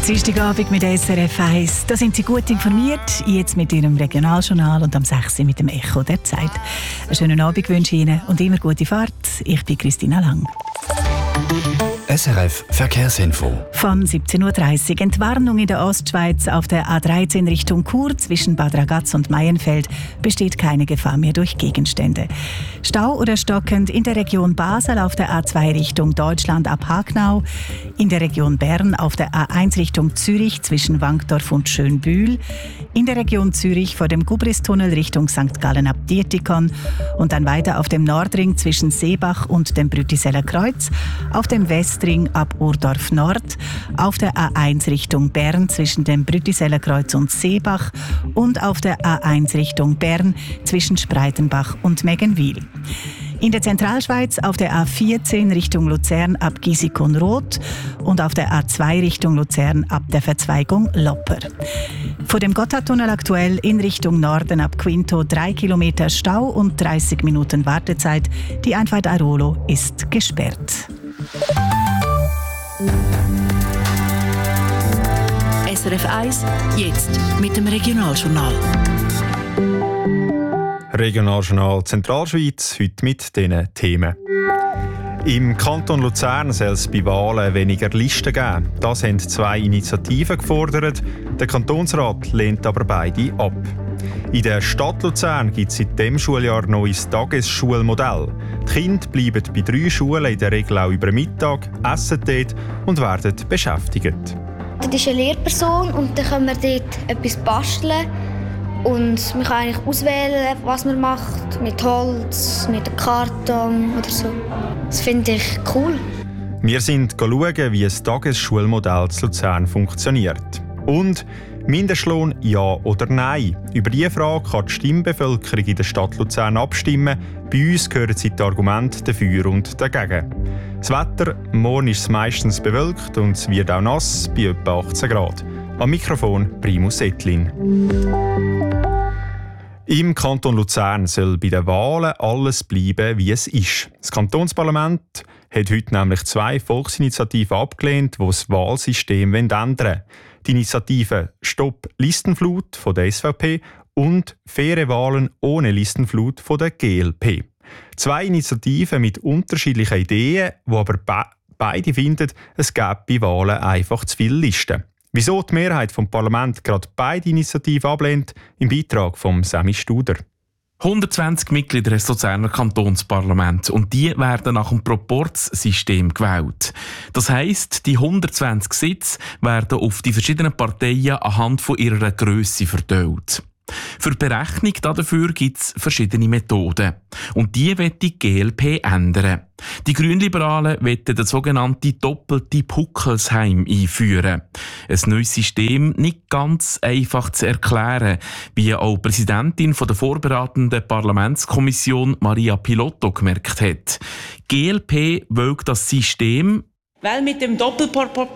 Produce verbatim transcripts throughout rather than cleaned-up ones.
Dienstagabend mit S R F eins. Da sind Sie gut informiert, jetzt mit Ihrem Regionaljournal und am sechs Uhr mit dem Echo der Zeit. Einen schönen Abend wünsche ich Ihnen und immer gute Fahrt. Ich bin Christina Lang. S R F Verkehrsinfo. Von siebzehn Uhr dreißig. Entwarnung in der Ostschweiz auf der A dreizehn Richtung Chur zwischen Bad Ragaz und Maienfeld besteht keine Gefahr mehr durch Gegenstände. Stau oder stockend in der Region Basel auf der A zwei Richtung Deutschland ab Hagnau, in der Region Bern auf der A eins Richtung Zürich zwischen Wankdorf und Schönbühl, in der Region Zürich vor dem Gubristunnel Richtung Sankt Gallen ab Dietikon und dann weiter auf dem Nordring zwischen Seebach und dem Brütiseller Kreuz, auf dem Westring ab Urdorf Nord, auf der A eins Richtung Bern zwischen dem Brütiseller Kreuz und Seebach und auf der A eins Richtung Bern zwischen Spreitenbach und Meggenwil. In der Zentralschweiz auf der A vierzehn Richtung Luzern ab Gisikon-Roth und auf der A zwei Richtung Luzern ab der Verzweigung Lopper. Vor dem Gotthardtunnel aktuell in Richtung Norden ab Quinto drei Kilometer Stau und dreißig Minuten Wartezeit. Die Einfahrt Airolo ist gesperrt. S R F eins, jetzt mit dem Regionaljournal. Regionaljournal Zentralschweiz, heute mit diesen Themen. Im Kanton Luzern soll es bei Wahlen weniger Listen geben. Das haben zwei Initiativen gefordert. Der Kantonsrat lehnt aber beide ab. In der Stadt Luzern gibt es seit diesem Schuljahr ein neues Tagesschulmodell. Die Kinder bleiben bei drei Schulen in der Regel auch über den Mittag, essen dort und werden beschäftigt. Das ist eine Lehrperson und dann können wir dort etwas basteln. Und man kann eigentlich auswählen, was man macht, mit Holz, mit Karton oder so. Das finde ich cool. Wir sind schauen, wie das Tagesschulmodell zu Luzern funktioniert. Und Mindestlohn ja oder nein? Über diese Frage kann die Stimmbevölkerung in der Stadt Luzern abstimmen. Bei uns gehören sie die Argumente dafür und dagegen. Das Wetter, morgen ist es meistens bewölkt und es wird auch nass bei etwa achtzehn Grad. Am Mikrofon Primus Ettlin. Im Kanton Luzern soll bei den Wahlen alles bleiben, wie es ist. Das Kantonsparlament hat heute nämlich zwei Volksinitiativen abgelehnt, die das Wahlsystem ändern wollen. Die Initiative «Stopp Listenflut» von der S V P und «Faire Wahlen ohne Listenflut» von der G L P. Zwei Initiativen mit unterschiedlichen Ideen, die aber be- beide finden, es gäbe bei Wahlen einfach zu viele Listen. Wieso die Mehrheit vom Parlament gerade beide Initiativen ablehnt, im Beitrag von Sammy Studer. hundertzwanzig Mitglieder des Luzerner Kantonsparlaments und die werden nach dem Proporzsystem gewählt. Das heisst, die hundertzwanzig Sitze werden auf die verschiedenen Parteien anhand von ihrer Grösse verteilt. Für die Berechnung dafür gibt es verschiedene Methoden. Und die will die G L P ändern. Die Grünliberalen wollen das sogenannte doppelte Puckelsheim einführen. Ein neues System, nicht ganz einfach zu erklären, wie auch die Präsidentin der vorberatenden Parlamentskommission Maria Pilotto gemerkt hat. G L P will das System, weil mit dem Doppelpor-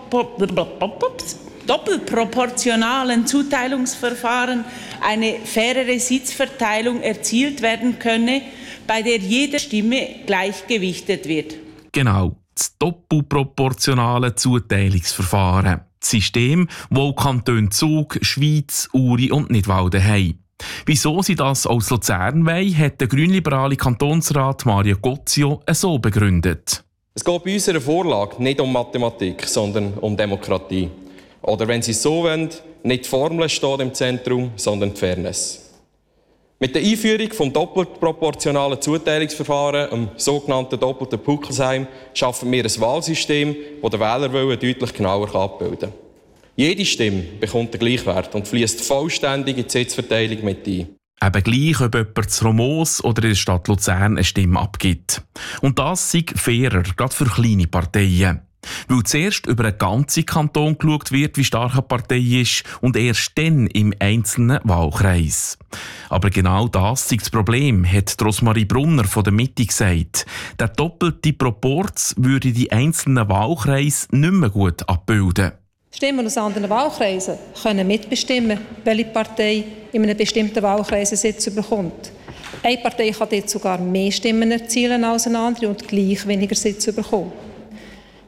doppelproportionalen Zuteilungsverfahren eine fairere Sitzverteilung erzielt werden könne, bei der jede Stimme gleichgewichtet wird. Genau, das doppelproportionale Zuteilungsverfahren. Das System, das auch Kantone Zug, Schwyz, Uri und Nidwalden haben. Wieso sie das aus Luzern wollen, hat der grünliberale Kantonsrat Mario Gozio so begründet. Es geht bei unserer Vorlage nicht um Mathematik, sondern um Demokratie. Oder wenn Sie es so wollen, nicht die Formel steht im Zentrum, sondern die Fairness. Mit der Einführung des doppelproportionalen Zuteilungsverfahrens, dem sogenannten doppelten Puckelsheim, schaffen wir ein Wahlsystem, das den Wählerwillen deutlich genauer abbilden kann. Jede Stimme bekommt den Gleichwert und fließt vollständig in die Sitzverteilung mit ein. Eben gleich, ob jemand zu Romos oder in der Stadt Luzern eine Stimme abgibt. Und das sei fairer, gerade für kleine Parteien. Weil zuerst über einen ganzen Kanton geschaut wird, wie stark eine Partei ist, und erst dann im einzelnen Wahlkreis. Aber genau das ist das Problem, hat Rosmarie Brunner von der Mitte gesagt. Der doppelte Proporz würde die einzelnen Wahlkreise nicht mehr gut abbilden. Stimmen aus anderen Wahlkreisen können mitbestimmen, welche Partei in einem bestimmten Wahlkreis einen Sitz bekommt. Eine Partei kann dort sogar mehr Stimmen erzielen als eine andere und gleich weniger Sitze bekommen.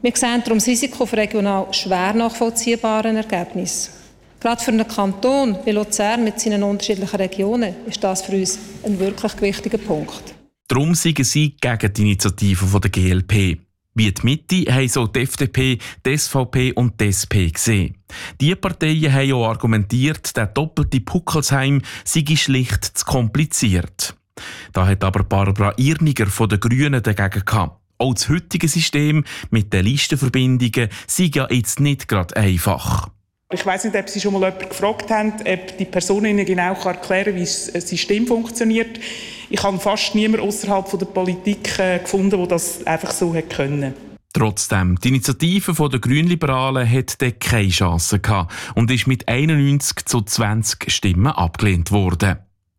Wir sehen darum das Risiko für regional schwer nachvollziehbare Ergebnisse. Gerade für einen Kanton wie Luzern mit seinen unterschiedlichen Regionen ist das für uns ein wirklich gewichtiger Punkt. Darum sind sie gegen die Initiative der G L P. Wie die Mitte haben so die F D P, die S V P und die S P gesehen. Diese Parteien haben auch argumentiert, der doppelte Puckelsheim sei schlicht zu kompliziert. Da hat aber Barbara Irniger von den Grünen dagegen gehabt. Auch das heutige System mit den Listenverbindungen sei ja jetzt nicht gerade einfach. Ich weiss nicht, ob Sie schon mal jemanden gefragt haben, ob die Person Ihnen genau erklären kann, wie das System funktioniert. Ich habe fast niemanden außerhalb der Politik äh, gefunden, der das einfach so hätte können. Trotzdem, die Initiative der Grünliberalen hat dort keine Chance gehabt und ist mit einundneunzig zu zwanzig Stimmen abgelehnt worden.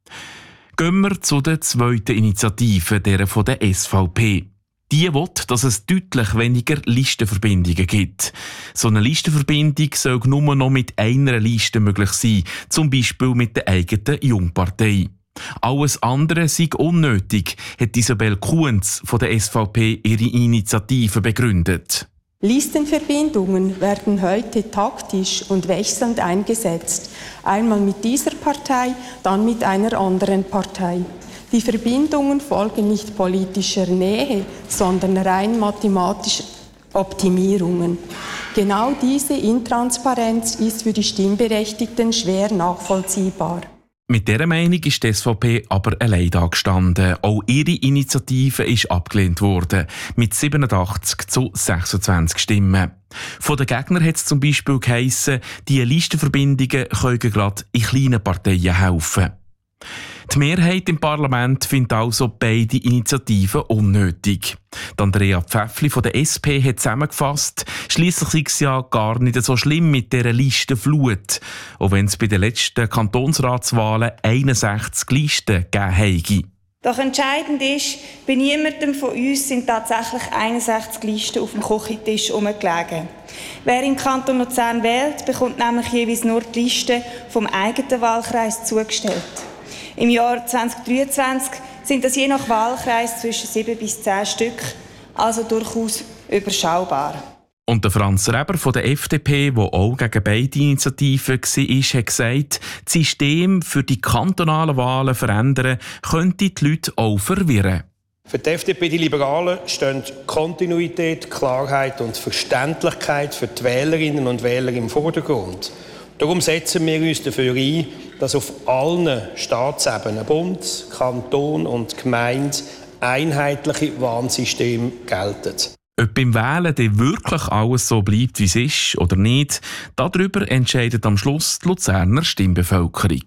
Gehen wir zu der zweiten Initiative, der von der S V P. Die will, dass es deutlich weniger Listenverbindungen gibt. So eine Listenverbindung soll nur noch mit einer Liste möglich sein, zum Beispiel mit der eigenen Jungpartei. Alles andere sei unnötig, hat Isabel Kuhns von der S V P ihre Initiative begründet. Listenverbindungen werden heute taktisch und wechselnd eingesetzt. Einmal mit dieser Partei, dann mit einer anderen Partei. Die Verbindungen folgen nicht politischer Nähe, sondern rein mathematischen Optimierungen. Genau diese Intransparenz ist für die Stimmberechtigten schwer nachvollziehbar. Mit dieser Meinung ist die S V P aber allein dagestanden. Auch ihre Initiative ist abgelehnt worden, mit siebenundachtzig zu sechsundzwanzig Stimmen. Von den Gegnern hat es zum Beispiel geheissen, die Listenverbindungen können gerade in kleinen Parteien helfen. Die Mehrheit im Parlament findet also beide Initiativen unnötig. Andrea Pfäffli von der S P hat zusammengefasst, schliesslich sei es ja gar nicht so schlimm mit dieser Listenflut, auch wenn es bei den letzten Kantonsratswahlen einundsechzig Listen gegeben habe. Doch entscheidend ist, bei niemandem von uns sind tatsächlich einundsechzig Listen auf dem Küchentisch herumgelegen. Wer im Kanton Luzern wählt, bekommt nämlich jeweils nur die Liste vom eigenen Wahlkreis zugestellt. Im Jahr zwanzig dreiundzwanzig sind das je nach Wahlkreis zwischen sieben bis zehn Stück, also durchaus überschaubar. Und der Franz Reber von der F D P, der auch gegen beide Initiativen war, hat gesagt, das System für die kantonalen Wahlen verändern könnte die Leute auch verwirren. Für die F D P, die Liberalen, stehen Kontinuität, Klarheit und Verständlichkeit für die Wählerinnen und Wähler im Vordergrund. Darum setzen wir uns dafür ein, dass auf allen Staatsebenen, Bund, Kanton und Gemeinde, einheitliche Warnsysteme gelten. Ob beim Wählen dann wirklich alles so bleibt, wie es ist oder nicht, darüber entscheidet am Schluss die Luzerner Stimmbevölkerung.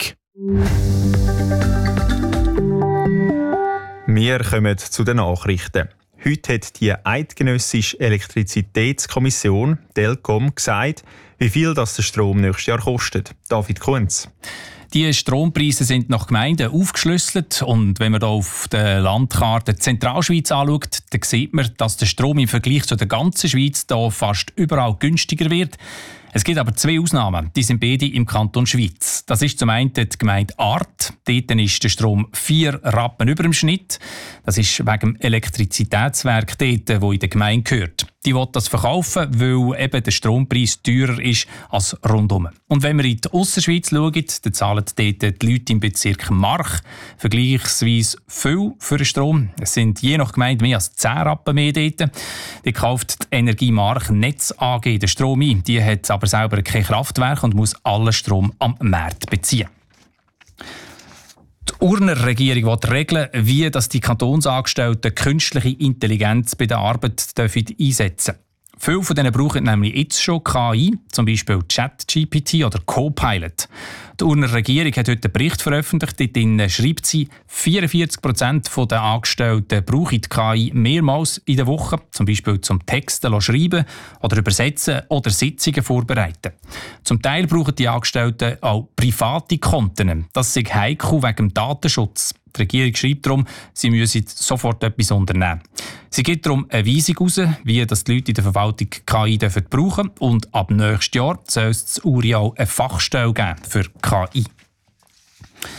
Wir kommen zu den Nachrichten. Heute hat die Eidgenössische Elektrizitätskommission, DELCOM, gesagt, wie viel das der Strom nächstes Jahr kostet. David Kunz. Die Strompreise sind nach Gemeinden aufgeschlüsselt und wenn man da auf der Landkarte die Zentralschweiz anschaut, dann sieht man, dass der Strom im Vergleich zu der ganzen Schweiz da fast überall günstiger wird. Es gibt aber zwei Ausnahmen, die sind beide im Kanton Schwyz. Das ist zum einen die Gemeinde Arth. Dort ist der Strom vier Rappen über dem Schnitt. Das ist wegen dem Elektrizitätswerk dort, wo in der Gemeinde gehört. Die will das verkaufen, weil eben der Strompreis teurer ist als rundum. Und wenn wir in die Ausserschweiz schauen, dann zahlen dort die Leute im Bezirk March vergleichsweise viel für den Strom. Es sind je nach Gemeinde mehr als zehn Rappen mehr dort. Die kauft die Energie March Netz A G den Strom ein. Die hat aber selber kein Kraftwerk und muss allen Strom am Markt beziehen. Die Urner Regierung will regeln, wie das die Kantonsangestellten künstliche Intelligenz bei der Arbeit einsetzen dürfen. Viele von denen brauchen nämlich jetzt schon K I, zum Beispiel ChatGPT oder Copilot. Die Urner Regierung hat heute einen Bericht veröffentlicht, in dem schreibt sie, vierundvierzig Prozent der Angestellten brauchen die K I mehrmals in der Woche, zum Beispiel zum Texten schreiben oder übersetzen oder Sitzungen vorbereiten. Zum Teil brauchen die Angestellten auch private Konten. Das ist heikel wegen dem Datenschutz. Die Regierung schreibt darum, sie müssen sofort etwas unternehmen. Sie gibt darum eine Weisung heraus, wie das die Leute in der Verwaltung K I brauchen dürfen. Und ab nächstes Jahr soll es in Uri auch eine Fachstelle geben für K I.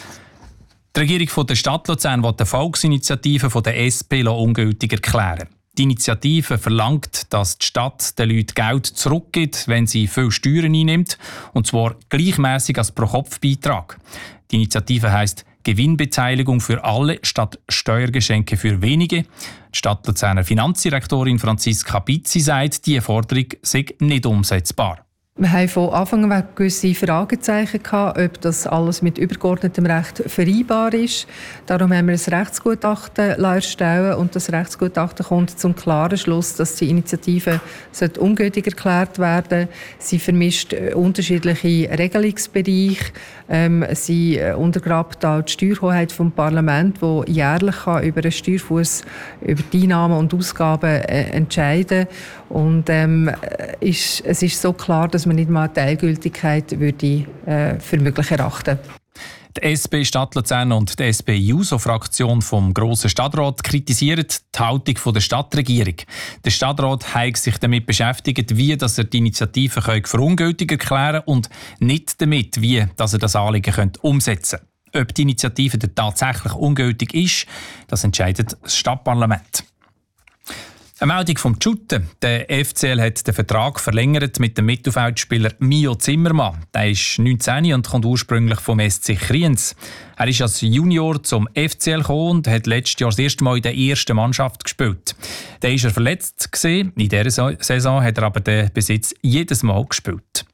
Die Regierung der Stadt Luzern will die Volksinitiative der S P ungültig erklären. Die Initiative verlangt, dass die Stadt den Leuten Geld zurückgibt, wenn sie viel Steuern einnimmt, und zwar gleichmäßig als Pro-Kopf-Beitrag. Die Initiative heisst Gewinnbeteiligung für alle statt Steuergeschenke für wenige. Die Stadt Luzerner Finanzdirektorin Franziska Bizzi sagt, diese Forderung sei nicht umsetzbar. Wir haben von Anfang an gewisse Fragezeichen gehabt, ob das alles mit übergeordnetem Recht vereinbar ist. Darum haben wir ein Rechtsgutachten erstellen und das Rechtsgutachten kommt zum klaren Schluss, dass die Initiative ungültig erklärt werden. Sie vermischt unterschiedliche Regelungsbereiche. Ähm, sie untergrabt auch die Steuerhoheit vom Parlament, wo jährlich kann über einen Steuerfuss, über die Einnahmen und Ausgaben äh, entscheiden. Und ähm, ist, es ist so klar, dass man nicht mal Teilgültigkeit würde, äh, für möglich erachten. Die S P Stadt Luzern und die S P-Juso-Fraktion vom Grossen Stadtrat kritisieren die Haltung der Stadtregierung. Der Stadtrat hat sich damit beschäftigt, wie dass er die Initiative für ungültig erklären kann und nicht damit, wie dass er das Anliegen umsetzen könnte. Ob die Initiative tatsächlich ungültig ist, das entscheidet das Stadtparlament. Eine Meldung vom Schutten. Der F C L hat den Vertrag verlängert mit dem Mittelfeldspieler Mio Zimmermann. Der ist neunzehn und kommt ursprünglich vom S C Kriens. Er ist als Junior zum F C L gekommen und hat letztes Jahr das erste Mal in der ersten Mannschaft gespielt. Da war er verletzt gewesen. In dieser Saison hat er aber den Besitz jedes Mal gespielt.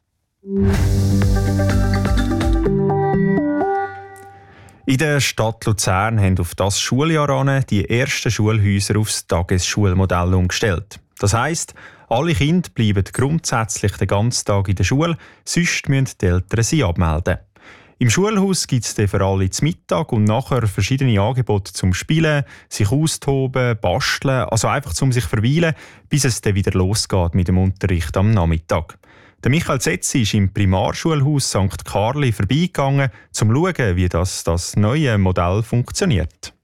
In der Stadt Luzern haben auf das Schuljahr an die ersten Schulhäuser aufs Tagesschulmodell umgestellt. Das heisst, alle Kinder bleiben grundsätzlich den ganzen Tag in der Schule, sonst müssen die Eltern sie abmelden. Im Schulhaus gibt es für alle zum Mittag und nachher verschiedene Angebote zum Spielen, sich austoben, basteln, also einfach zum sich verweilen, bis es dann wieder losgeht mit dem Unterricht am Nachmittag. Der Michael Zetzi ist im Primarschulhaus Sankt Karli vorbeigegangen, um zu schauen, wie das, das neue Modell funktioniert.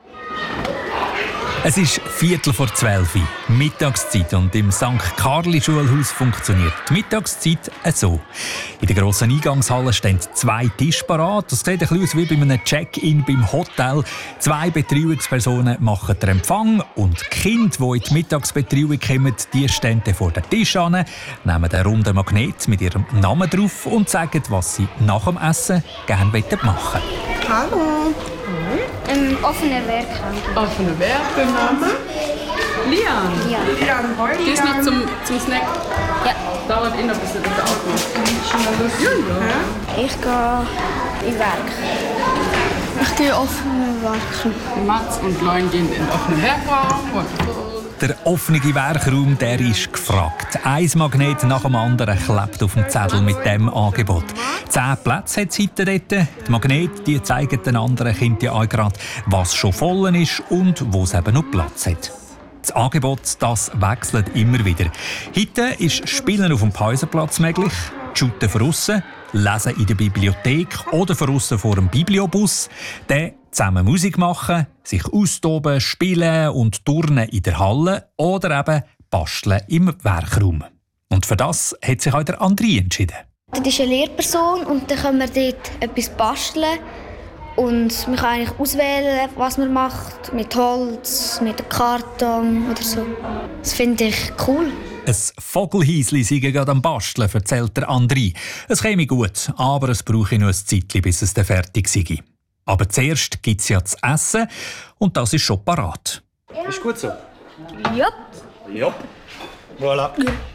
Es ist Viertel vor zwölf, Mittagszeit, und im Sankt Karli Schulhaus funktioniert die Mittagszeit so. In der grossen Eingangshalle stehen zwei Tische parat. Das sieht ein bisschen aus wie bei einem Check-in beim Hotel. Zwei Betreuungspersonen machen den Empfang und die Kinder, die in die Mittagsbetreuung kommen, die stehen vor den Tisch an, nehmen den runden Magnet mit ihrem Namen drauf und sagen, was sie nach dem Essen gerne machen wollen. Hallo. Im offenen Werk. Offene Werk, der Name? Lian. Ja. Lian. Gehst noch zum, zum Snack? Ja. Dauert eh noch ein bisschen, das Auto. Ja. Ich gehe in Werk. Ich gehe in offene Werk. Mats und Leun gehen in offene Werkraum. Der offene Werkraum, der ist gefragt. Ein Magnet nach dem anderen klebt auf dem Zettel mit diesem Angebot. Zehn Plätze hat es heute dort. Die Magnete die zeigen den anderen Kindern auch gerade, was schon voll ist und wo es eben noch Platz hat. Das Angebot das wechselt immer wieder. Heute ist Spielen auf dem Pausenplatz möglich, Shooten von aussen, Lesen in der Bibliothek oder von aussen vor dem Bibliobus. Dann zusammen Musik machen, sich austoben, spielen und turnen in der Halle oder eben basteln im Werkraum. Und für das hat sich auch der André entschieden. Das ist eine Lehrperson und dann können wir dort etwas basteln. Und man kann eigentlich auswählen, was man macht, mit Holz, mit Karton oder so. Das finde ich cool. Ein Vogelhäuschen sei gerade am Basteln, erzählt der André. Es käme gut, aber es brauche noch ein Zeitchen, bis es dann fertig sei. Aber zuerst gibt es ja zu essen und das ist schon parat. Ist gut so? Ja. Ja. Voilà.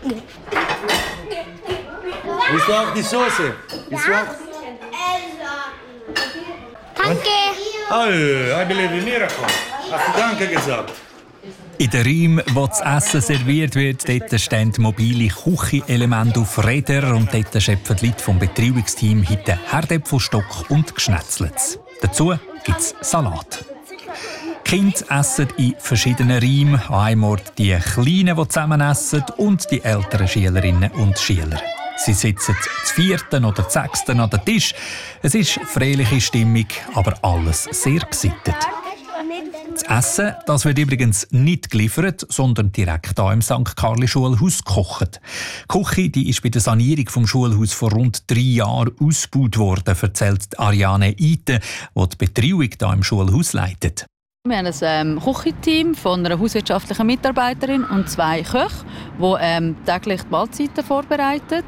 Willst du auch die Soße? Willst du auch? Danke. Oh, I believe in miracle. Hast du Danke gesagt? In den Räumen, wo das Essen serviert wird, dort stehen mobile Küchenelemente auf Rädern und dort schöpfen die Leute vom Betreuungsteam heute Herdäpfelstock und Geschnetzlets. Dazu gibt es Salat. Die Kinder essen in verschiedenen Räumen. An einem Ort die Kleinen, die zusammen essen, und die älteren Schülerinnen und Schüler. Sie sitzen zu vierten oder zu sechsten an den Tisch. Es ist freiliche Stimmung, aber alles sehr gesittet. Das Essen das wird übrigens nicht geliefert, sondern direkt hier im Sankt Karli Schulhaus gekocht. Die Küche die ist bei der Sanierung vom Schulhaus vor rund drei Jahren ausgebaut worden, erzählt Ariane Ite, die die Betreuung hier im Schulhaus leitet. Wir haben ein ähm, Küchenteam von einer hauswirtschaftlichen Mitarbeiterin und zwei Köche, die ähm, täglich die Mahlzeiten vorbereiten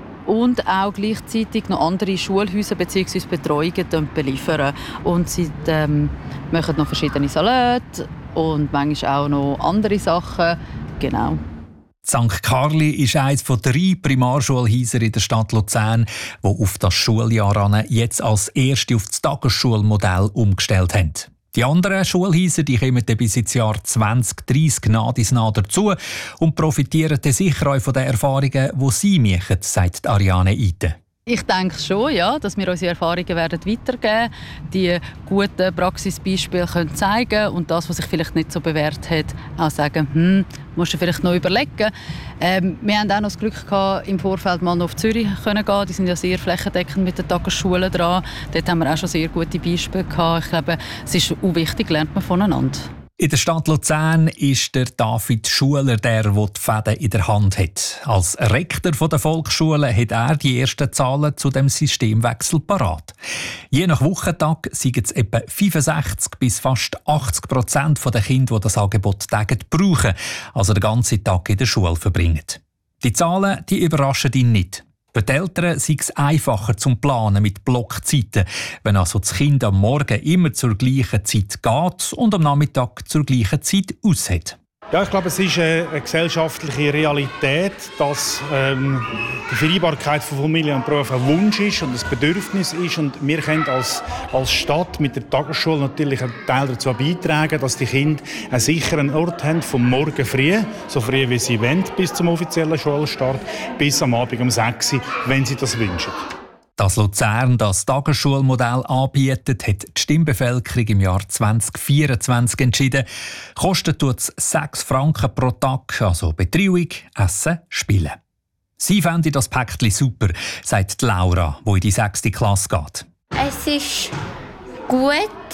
und auch gleichzeitig noch andere Schulhäuser bzw. Betreuungen beliefern. Und sie ähm, machen noch verschiedene Salate und manchmal auch noch andere Sachen. Genau. Sankt Karli ist eines von drei Primarschulhäusern in der Stadt Luzern, die auf das Schuljahr an jetzt als erste auf das Tagesschulmodell umgestellt haben. Die anderen Schulhäuser die kommen bis ins Jahr zwanzig dreissig nah dazu und profitieren dann sicher auch von den Erfahrungen, die sie machen, sagt Ariane Ite. Ich denke schon, ja, dass wir unsere Erfahrungen werden weitergeben, die guten Praxisbeispiele können zeigen und das, was sich vielleicht nicht so bewährt hat, auch sagen, hm, musst du vielleicht noch überlegen. Ähm, wir haben auch noch das Glück gehabt, im Vorfeld mal noch auf Zürich können gehen. Die sind ja sehr flächendeckend mit den Tagesschulen dran. Dort haben wir auch schon sehr gute Beispiele gehabt. Ich glaube, es ist auch wichtig, lernt man voneinander. In der Stadt Luzern ist der David Schuler der, der die Fäden in der Hand hat. Als Rektor der Volksschule hat er die ersten Zahlen zu dem Systemwechsel parat. Je nach Wochentag sind es etwa fünfundsechzig bis fast achtzig Prozent der Kinder, die das Angebot täglich brauchen, also den ganzen Tag in der Schule verbringen. Die Zahlen die überraschen ihn nicht. Für die Eltern sei es einfacher zum Planen mit Blockzeiten, wenn also das Kind am Morgen immer zur gleichen Zeit geht und am Nachmittag zur gleichen Zeit aus hat. Ja, ich glaube, es ist eine, eine gesellschaftliche Realität, dass ähm, die Vereinbarkeit von Familie und Beruf ein Wunsch ist und ein Bedürfnis ist. Und wir können als, als Stadt mit der Tagesschule natürlich einen Teil dazu beitragen, dass die Kinder einen sicheren Ort haben, vom Morgen früh, so früh wie sie wollen, bis zum offiziellen Schulstart, bis am Abend um sechs Uhr, wenn sie das wünschen. Dass Luzern das Tagesschulmodell anbietet, hat die Stimmbevölkerung im Jahr zwanzig vierundzwanzig entschieden. Kostet es sechs Franken pro Tag, also Betreuung, Essen, Spielen. Sie fände das Päckchen super, sagt Laura, die in die sechste Klasse geht. Es ist gut.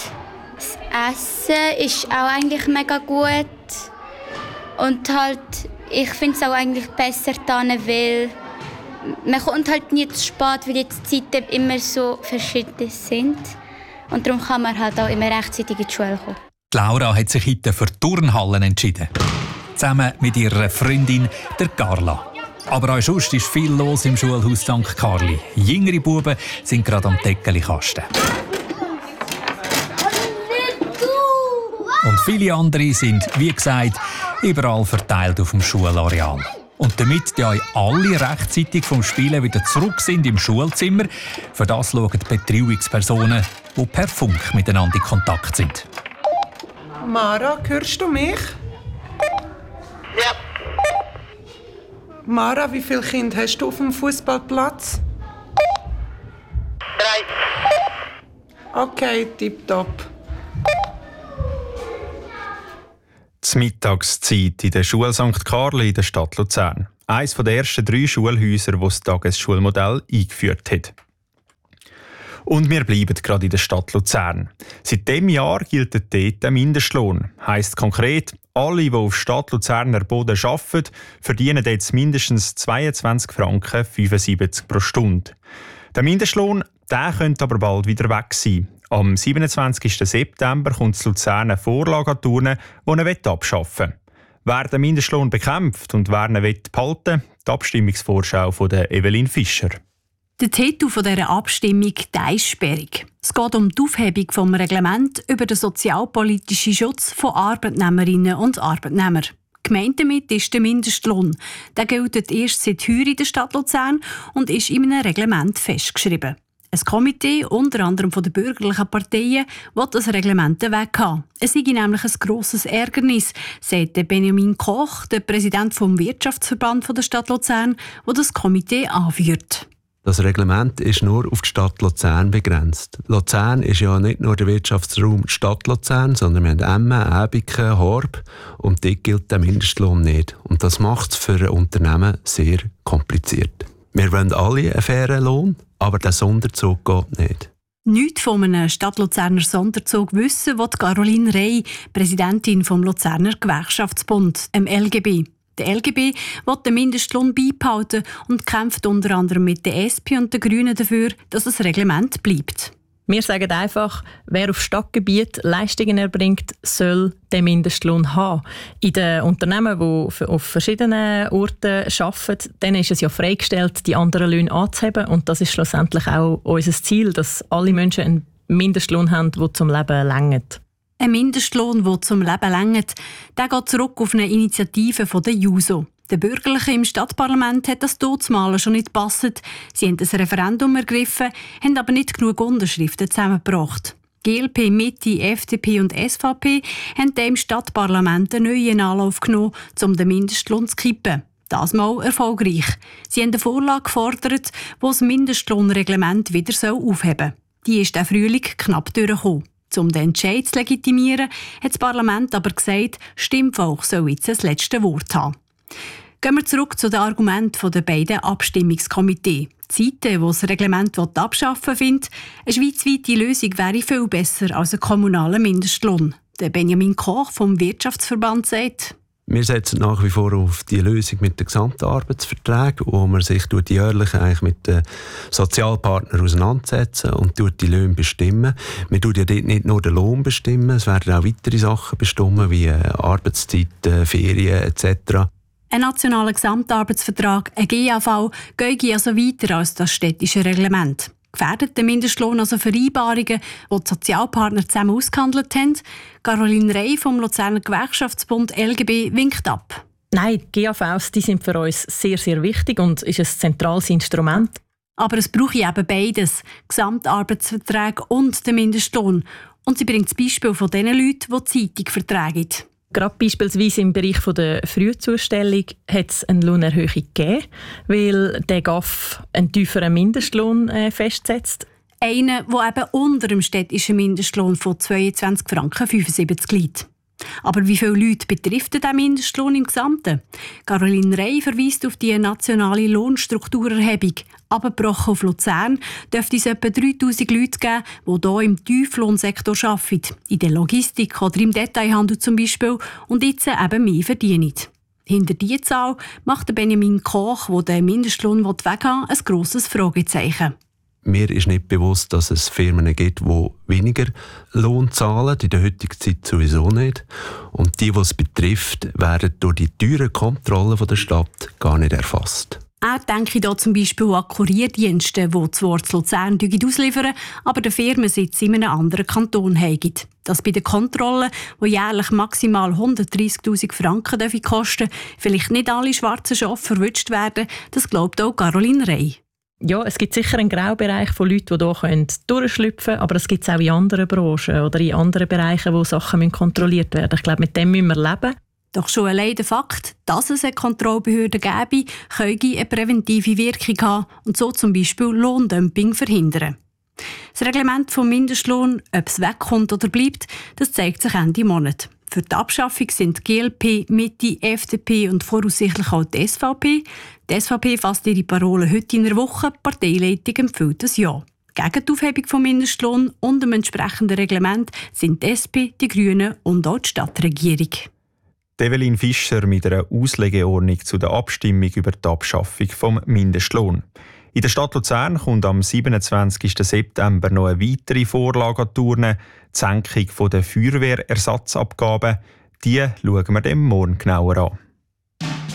Das Essen ist auch eigentlich mega gut. Und halt, ich finde es auch eigentlich besser, weil man kommt halt nie zu spät, weil jetzt die Zeiten immer so verschieden sind. Und darum kann man halt auch immer rechtzeitig in die Schule kommen. Laura hat sich heute für Turnhallen entschieden. Zusammen mit ihrer Freundin, der Carla. Aber auch sonst ist viel los im Schulhaus Sankt Karli. Jüngere Buben sind gerade am Deckeli-Kasten. Und viele andere sind, wie gesagt, überall verteilt auf dem Schulareal. Und damit die euch alle rechtzeitig vom Spielen wieder zurück sind im Schulzimmer, für das schauen die Betreuungspersonen, die per Funk miteinander in Kontakt sind. Mara, hörst du mich? Ja. Mara, wie viele Kinder hast du auf dem Fußballplatz? Drei. Okay, tipptopp. Die Mittagszeit in der Schule Sankt Karli in der Stadt Luzern. Eines der ersten drei Schulhäuser, die das Tagesschulmodell eingeführt hat. Und wir bleiben gerade in der Stadt Luzern. Seit diesem Jahr gilt dort der Mindestlohn. Heisst konkret, alle, die auf Stadt Luzerner Boden arbeiten, verdienen jetzt mindestens zweiundzwanzig Franken fünfundsiebzig pro Stunde. Der Mindestlohn der könnte aber bald wieder weg sein. Am siebenundzwanzigsten September kommt das Luzern eine Vorlage an die Urne, die ihn abschaffen will. Wer den Mindestlohn bekämpft und wer ihn behalten will, die Abstimmungsvorschau von Evelyn Fischer. Der Titel dieser Abstimmung der ist sperrig. Es geht um die Aufhebung des Reglements über den sozialpolitischen Schutz von Arbeitnehmerinnen und Arbeitnehmern. Gemeint damit ist der Mindestlohn. Der gilt erst seit heuer in der Stadt Luzern und ist in einem Reglement festgeschrieben. Ein Komitee, unter anderem von den bürgerlichen Parteien, will das Reglement weghaben. Es sei nämlich ein grosses Ärgernis, sagt Benjamin Koch, der Präsident des Wirtschaftsverbands der Stadt Luzern, der das Komitee anführt. Das Reglement ist nur auf die Stadt Luzern begrenzt. Luzern ist ja nicht nur der Wirtschaftsraum Stadt Luzern, sondern wir haben Emmen, Äbiken, Horb und dort gilt der Mindestlohn nicht. Und das macht es für ein Unternehmen sehr kompliziert. Wir wollen alle einen fairen Lohn, aber der Sonderzug geht nicht. Nichts von einem Stadt-Luzerner Sonderzug wissen will Caroline Rey, Präsidentin vom Luzerner Gewerkschaftsbund, dem L G B. Der L G B will den Mindestlohn beibehalten und kämpft unter anderem mit der S P und den Grünen dafür, dass das Reglement bleibt. Wir sagen einfach, wer auf Stadtgebiet Leistungen erbringt, soll den Mindestlohn haben. In den Unternehmen, die auf verschiedenen Orten arbeiten, denen ist es ja freigestellt, die anderen Löhne anzuheben. Und das ist schlussendlich auch unser Ziel, dass alle Menschen einen Mindestlohn haben, der zum Leben reicht. Ein Mindestlohn, der zum Leben reicht, der geht zurück auf eine Initiative von der JUSO. Der Bürgerliche im Stadtparlament hat das Todesmalen schon nicht gepasst. Sie haben ein Referendum ergriffen, haben aber nicht genug Unterschriften zusammengebracht. G L P, Mitte, F D P und S V P haben dem Stadtparlament einen neuen Anlauf genommen, um den Mindestlohn zu kippen. Das mal erfolgreich. Sie haben eine Vorlage gefordert, die das Mindestlohnreglement wieder aufheben soll. Die ist der Frühling knapp durchgekommen. Um den Entscheid zu legitimieren, hat das Parlament aber gesagt, das Stimmvolk soll jetzt das letzte Wort haben. Gehen wir zurück zu den Argumenten der beiden Abstimmungskomitees. Die Seite, die das Reglement abschaffen will, findet, eine schweizweite Lösung wäre viel besser als ein kommunaler Mindestlohn. Der Benjamin Koch vom Wirtschaftsverband sagt: Wir setzen nach wie vor auf die Lösung mit den Gesamtarbeitsverträgen, wo man sich jährlich eigentlich mit den Sozialpartnern auseinandersetzen und die Löhne bestimmen. Wir tun ja dort nicht nur den Lohn bestimmen, es werden auch weitere Sachen bestimmen, wie Arbeitszeit, Ferien et cetera. Ein nationaler Gesamtarbeitsvertrag, ein G A V, gehe also weiter als das städtische Reglement. Gefährdet der Mindestlohn also Vereinbarungen, die die Sozialpartner zusammen ausgehandelt haben? Caroline Rey vom Luzerner Gewerkschaftsbund L G B winkt ab. Nein, G A Vs die sind für uns sehr, sehr wichtig und ist ein zentrales Instrument. Aber es brauche eben beides, Gesamtarbeitsverträge und den Mindestlohn. Und sie bringt das Beispiel von den Leuten, die Zeitung vertragen. Gerade beispielsweise im Bereich der Frühzustellung hat es eine Lohnerhöhung gegeben, weil der G A V einen tieferen Mindestlohn äh, festsetzt. Einen, der eben unter dem städtischen Mindestlohn von zweiundzwanzig Franken fünfundsiebzig liegt. Aber wie viele Leute betrifft der Mindestlohn im Gesamten? Caroline Rey verweist auf die nationale Lohnstrukturerhebung. Abgebrochen auf Luzern dürfte es etwa dreitausend Leute geben, die hier im Tieflohnsektor arbeiten, in der Logistik oder im Detailhandel zum Beispiel, und jetzt eben mehr verdienen. Hinter dieser Zahl macht Benjamin Koch, der den Mindestlohn weghaben will, ein grosses Fragezeichen. Mir ist nicht bewusst, dass es Firmen gibt, die weniger Lohn zahlen, in der heutigen Zeit sowieso nicht. Und die, die es betrifft, werden durch die teuren Kontrollen der Stadt gar nicht erfasst. Auch denke ich hier zum Beispiel an Kurierdienste, die zwar zu Luzern ausliefern, aber der Firmensitz in einem anderen Kanton haben. Dass bei den Kontrollen, die jährlich maximal hundertdreissigtausend Franken kosten, vielleicht nicht alle schwarzen Schafe verwünscht werden, das glaubt auch Caroline Rey. Ja, es gibt sicher einen Graubereich von Leuten, die hier durchschlüpfen können, aber es gibt es auch in anderen Branchen oder in anderen Bereichen, wo Sachen kontrolliert werden. Ich glaube, mit dem müssen wir leben. Doch schon allein der Fakt, dass es eine Kontrollbehörde gäbe, könnte eine präventive Wirkung haben und so zum Beispiel Lohndumping verhindern. Das Reglement vom Mindestlohn, ob es wegkommt oder bleibt, das zeigt sich Ende Monat. Für die Abschaffung sind G L P, Mitte, F D P und voraussichtlich auch die S V P. Die S V P fasst ihre Parole heute in einer Woche, die Parteileitung empfiehlt das Ja. Gegen die Aufhebung vom Mindestlohn und dem entsprechenden Reglement sind die S P, die Grünen und auch die Stadtregierung. Evelyn Fischer mit einer Auslegeordnung zu der Abstimmung über die Abschaffung vom Mindestlohn. In der Stadt Luzern kommt am siebenundzwanzigsten September noch eine weitere Vorlage an die Urne, die Senkung der Feuerwehrersatzabgaben. Die schauen wir dem morgen genauer an.